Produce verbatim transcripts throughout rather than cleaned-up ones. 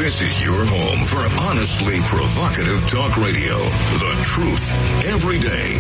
This is your home for honestly provocative talk radio. The truth every day.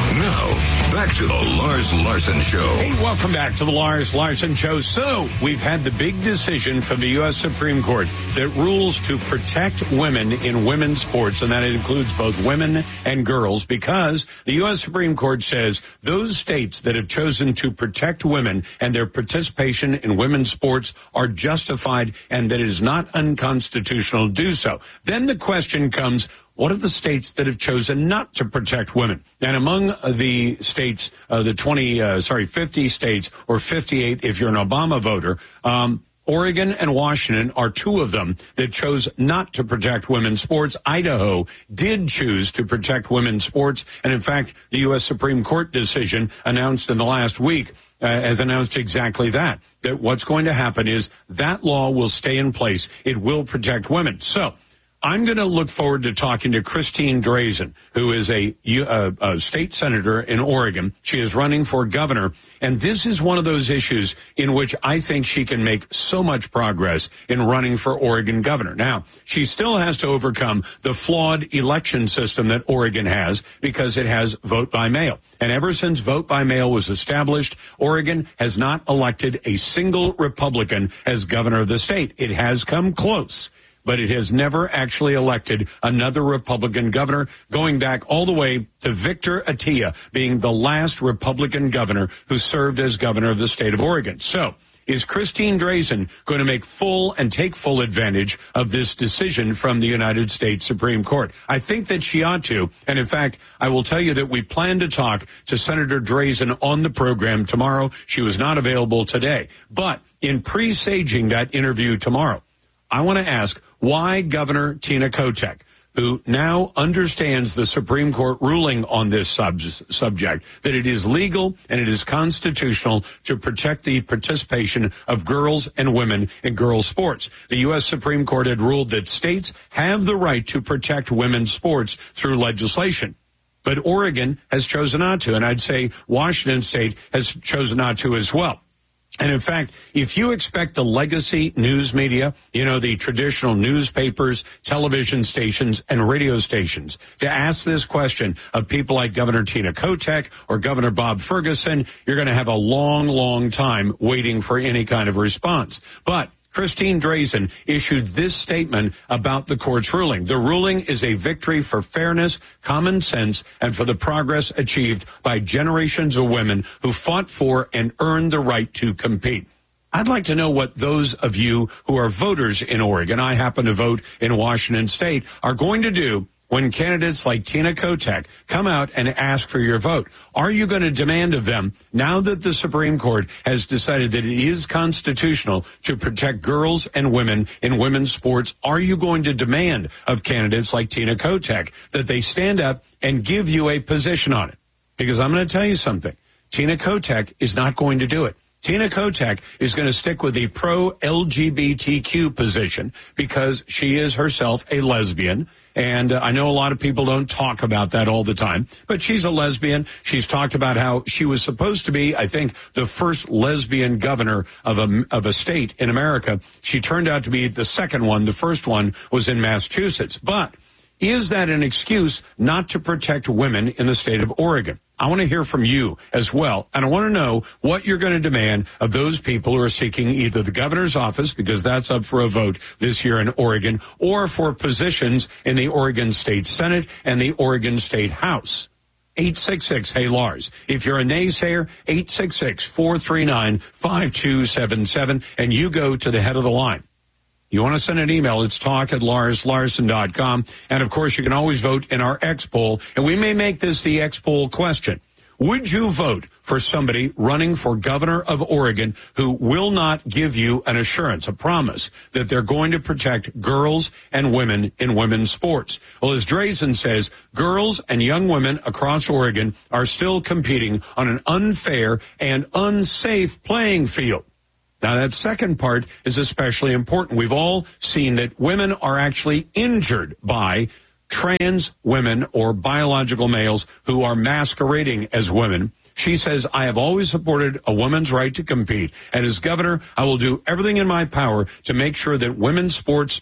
Now, back to the Lars Larson Show. Hey, welcome back to the Lars Larson Show. So, we've had the big decision from the U S Supreme Court that rules to protect women in women's sports, and that includes both women and girls, because the U S Supreme Court says those states that have chosen to protect women and their participation in women's sports are justified and that it is not unconstitutional to do so. Then the question comes, what are the states that have chosen not to protect women? And among the states, uh, the twenty, uh, sorry, fifty states, or fifty-eight if you're an Obama voter, um, Oregon and Washington are two of them that chose not to protect women's sports. Idaho did choose to protect women's sports. And in fact, the U S Supreme Court decision announced in the last week uh, has announced exactly that, that what's going to happen is that law will stay in place. It will protect women. So I'm going to look forward to talking to Christine Drazan, who is a, a, a state senator in Oregon. She is running for governor, and this is one of those issues in which I think she can make so much progress in running for Oregon governor. Now, she still has to overcome the flawed election system that Oregon has because it has vote by mail. And ever since vote by mail was established, Oregon has not elected a single Republican as governor of the state. It has come close, but it has never actually elected another Republican governor, going back all the way to Victor Atiyeh being the last Republican governor who served as governor of the state of Oregon. So, is Christine Drazan going to make full and take full advantage of this decision from the United States Supreme Court? I think that she ought to. And in fact, I will tell you that we plan to talk to Senator Drazan on the program tomorrow. She was not available today. But in presaging that interview tomorrow, I want to ask why Governor Tina Kotek, who now understands the Supreme Court ruling on this sub- subject, that it is legal and it is constitutional to protect the participation of girls and women in girls' sports. The U S Supreme Court had ruled that states have the right to protect women's sports through legislation. But Oregon has chosen not to, and I'd say Washington State has chosen not to as well. And in fact, if you expect the legacy news media, you know, the traditional newspapers, television stations, and radio stations, to ask this question of people like Governor Tina Kotek or Governor Bob Ferguson, you're going to have a long, long time waiting for any kind of response. But Christine Drazan issued this statement about the court's ruling. The ruling is a victory for fairness, common sense, and for the progress achieved by generations of women who fought for and earned the right to compete. I'd like to know what those of you who are voters in Oregon, I happen to vote in Washington State, are going to do when candidates like Tina Kotek come out and ask for your vote. Are you going to demand of them, now that the Supreme Court has decided that it is constitutional to protect girls and women in women's sports, are you going to demand of candidates like Tina Kotek that they stand up and give you a position on it? Because I'm going to tell you something. Tina Kotek is not going to do it. Tina Kotek is going to stick with the pro-L G B T Q position because she is herself a lesbian. And uh, I know a lot of people don't talk about that all the time, but she's a lesbian. She's talked about how she was supposed to be, I think, the first lesbian governor of a, of a state in America. She turned out to be the second one. The first one was in Massachusetts. But is that an excuse not to protect women in the state of Oregon? I want to hear from you as well, and I want to know what you're going to demand of those people who are seeking either the governor's office, because that's up for a vote this year in Oregon, or for positions in the Oregon State Senate and the Oregon State House. eight six six, hey Lars. If you're a naysayer, eight six six, four three nine, five two seven seven, and you go to the head of the line. You want to send an email, it's talk at lars larson dot com. And, of course, you can always vote in our X poll. And we may make this the X poll question. Would you vote for somebody running for governor of Oregon who will not give you an assurance, a promise, that they're going to protect girls and women in women's sports? Well, as Drazan says, girls and young women across Oregon are still competing on an unfair and unsafe playing field. Now, that second part is especially important. We've all seen that women are actually injured by trans women or biological males who are masquerading as women. She says, I have always supported a woman's right to compete. And as governor, I will do everything in my power to make sure that women's sports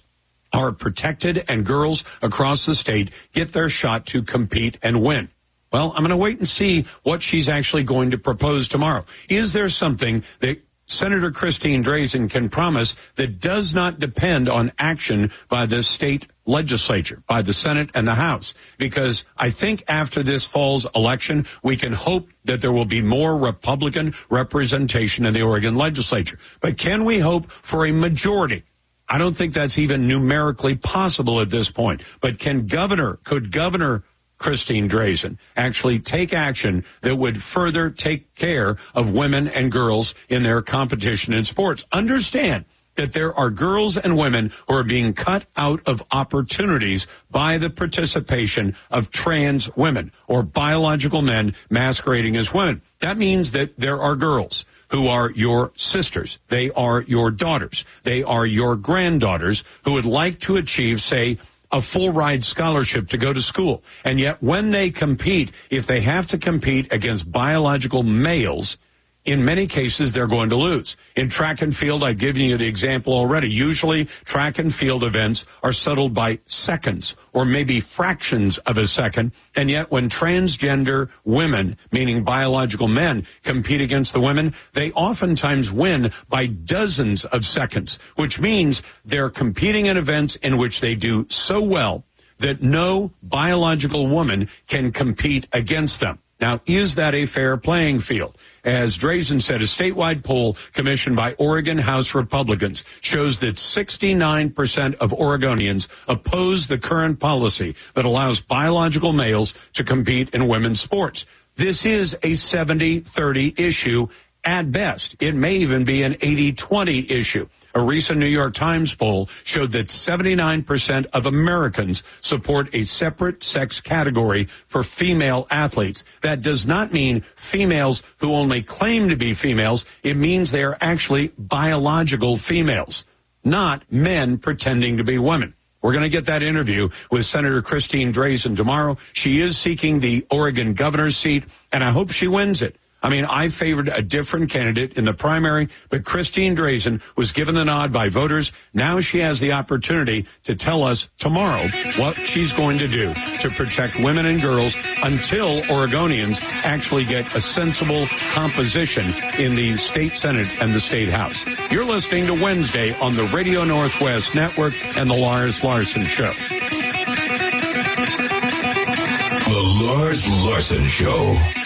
are protected and girls across the state get their shot to compete and win. Well, I'm going to wait and see what she's actually going to propose tomorrow. Is there something that Senator Christine Drazan can promise that does not depend on action by the state legislature, by the Senate and the House? Because I think after this fall's election, we can hope that there will be more Republican representation in the Oregon legislature. But can we hope for a majority? I don't think that's even numerically possible at this point. But can Governor, could Governor Christine Drazan actually take action that would further take care of women and girls in their competition in sports? Understand that there are girls and women who are being cut out of opportunities by the participation of trans women or biological men masquerading as women. That means that there are girls who are your sisters. They are your daughters. They are your granddaughters who would like to achieve, say, a full ride scholarship to go to school. And yet when they compete, if they have to compete against biological males, in many cases, they're going to lose. In track and field, I've given you the example already. Usually, track and field events are settled by seconds or maybe fractions of a second. And yet, when transgender women, meaning biological men, compete against the women, they oftentimes win by dozens of seconds, which means they're competing in events in which they do so well that no biological woman can compete against them. Now, is that a fair playing field? As Drazan said, a statewide poll commissioned by Oregon House Republicans shows that sixty-nine percent of Oregonians oppose the current policy that allows biological males to compete in women's sports. This is a seventy thirty issue at best. It may even be an eighty twenty issue. A recent New York Times poll showed that seventy-nine percent of Americans support a separate sex category for female athletes. That does not mean females who only claim to be females. It means they are actually biological females, not men pretending to be women. We're going to get that interview with Senator Christine Drazan tomorrow. She is seeking the Oregon governor's seat, and I hope she wins it. I mean, I favored a different candidate in the primary, but Christine Drazan was given the nod by voters. Now she has the opportunity to tell us tomorrow what she's going to do to protect women and girls until Oregonians actually get a sensible composition in the state Senate and the state House. You're listening to Wednesday on the Radio Northwest Network and the Lars Larson Show. The Lars Larson Show.